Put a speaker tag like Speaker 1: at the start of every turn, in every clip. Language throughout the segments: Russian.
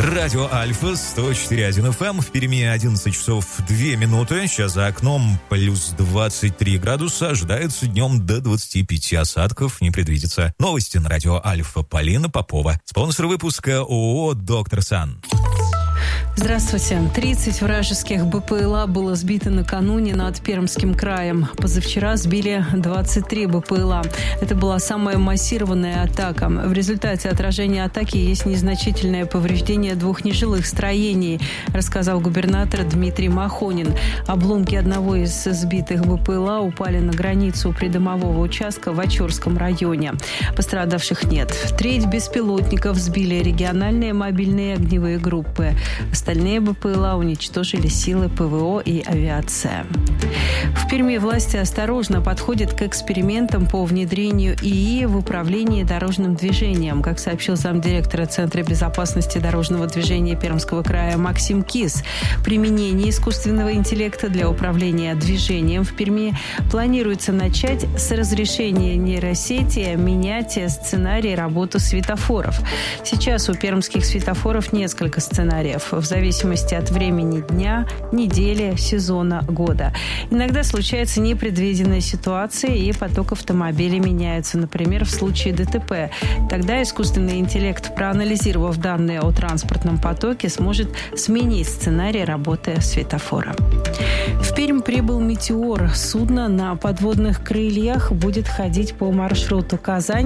Speaker 1: Радио Альфа, 104.1 FM. В Перми 11 часов 2 минуты. Сейчас за окном плюс 23 градуса. Ожидается днем до 25 осадков. Не предвидится. Новости на Радио Альфа. Полина Попова. Спонсор выпуска ООО «Доктор Сан».
Speaker 2: Здравствуйте. 30 вражеских БПЛА было сбито накануне над Пермским краем. Позавчера сбили 23 БПЛА. Это была самая массированная атака. В результате отражения атаки есть незначительное повреждение 2 нежилых строений, рассказал губернатор Дмитрий Махонин. Обломки одного из сбитых БПЛА упали на границу придомового участка в Очерском районе. Пострадавших нет. Треть беспилотников сбили региональные мобильные огневые группы. Остальные БПЛА уничтожили силы ПВО и авиация. В Перми власти осторожно подходят к экспериментам по внедрению ИИ в управлении дорожным движением. Как сообщил замдиректора Центра безопасности дорожного движения Пермского края Максим Кис, применение искусственного интеллекта для управления движением в Перми планируется начать с разрешения нейросети менять сценарий работы светофоров. Сейчас у пермских светофоров несколько сценариев в зависимости от времени дня, недели, сезона, года. Иногда случается непредвиденная ситуация, и поток автомобилей меняется, например, в случае ДТП. Тогда искусственный интеллект, проанализировав данные о транспортном потоке, сможет сменить сценарий работы светофора. В Пермь прибыл «Метеор». Судно на подводных крыльях будет ходить по маршруту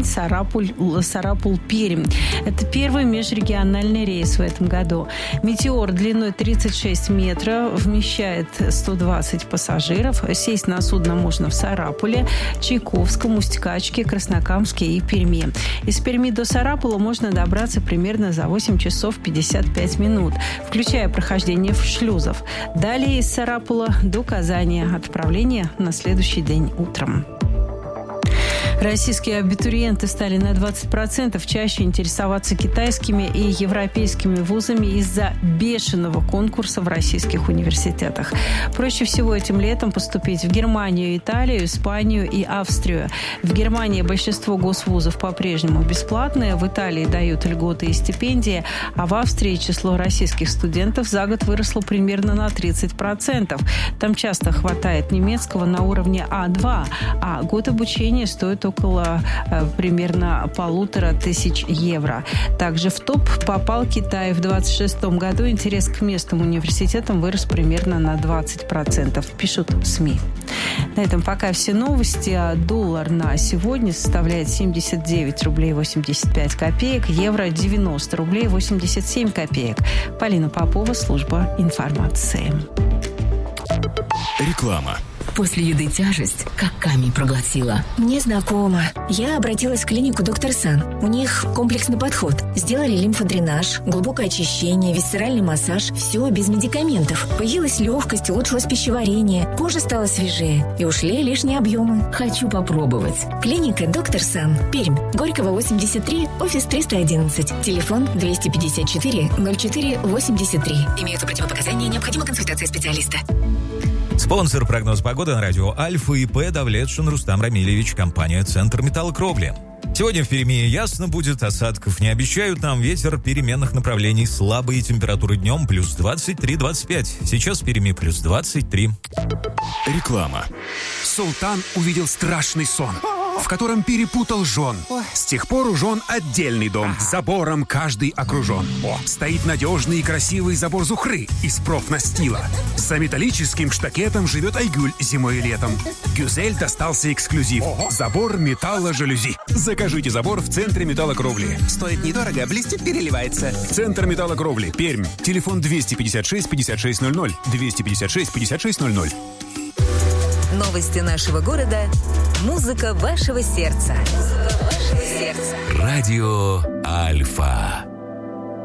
Speaker 2: Казань-Сарапул-Пермь. Это первый межрегиональный рейс в этом году. «Метеор» длиной 36 метров, вмещает 120 пассажиров. Сесть на судно можно в Сарапуле, Чайковском, Усть-Качке, Краснокамске и Перми. Из Перми до Сарапула можно добраться примерно за 8 часов 55 минут, включая прохождение шлюзов. Далее из Сарапула до Казани. Отправление на следующий день утром. Российские абитуриенты стали на 20% чаще интересоваться китайскими и европейскими вузами из-за бешеного конкурса в российских университетах. Проще всего этим летом поступить в Германию, Италию, Испанию и Австрию. В Германии большинство госвузов по-прежнему бесплатные, в Италии дают льготы и стипендии, а в Австрии число российских студентов за год выросло примерно на 30%. Там часто хватает немецкого на уровне А2, а год обучения стоит около примерно 1500 евро. Также в топ попал Китай. В 2026 году интерес к местным университетам вырос примерно на 20%, пишут СМИ. На этом пока все новости. Доллар на сегодня составляет 79 рублей 85 копеек, евро 90 рублей 87 копеек. Полина Попова, служба информации.
Speaker 3: Реклама.
Speaker 4: После еды тяжесть, как камень проглотила.
Speaker 5: Мне знакомо. Я обратилась в клинику «Доктор Сан». У них комплексный подход. Сделали лимфодренаж, глубокое очищение, висцеральный массаж. Все без медикаментов. Появилась легкость, улучшилось пищеварение. Кожа стала свежее. И ушли лишние объемы.
Speaker 4: Хочу попробовать.
Speaker 5: Клиника «Доктор Сан». Пермь. Горького, 83, офис 311. Телефон 254 04 83. Имеются противопоказания, необходима консультация специалиста.
Speaker 1: Спонсор прогноз погоды на радио Альфа ИП Давлетшин Рустам Рамилевич, компания «Центр металлокровли». Сегодня в Перми ясно будет, осадков не обещают нам, ветер переменных направлений, слабые температуры днем плюс 23-25. Сейчас в Перми плюс 23.
Speaker 3: Реклама. Султан увидел страшный сон, в котором перепутал жен. С тех пор у жен отдельный дом. Забором каждый окружен. Стоит надежный и красивый забор Зухры из профнастила. За металлическим штакетом живет Айгуль зимой и летом. Гюзель достался эксклюзив. Забор металло-жалюзи. Закажите забор в Центре металлокровли.
Speaker 6: Стоит недорого, блестит, переливается.
Speaker 3: Центр металлокровли. Пермь. Телефон 256-5600. 256-5600.
Speaker 7: Новости нашего города. Музыка вашего сердца.
Speaker 3: Радио Альфа.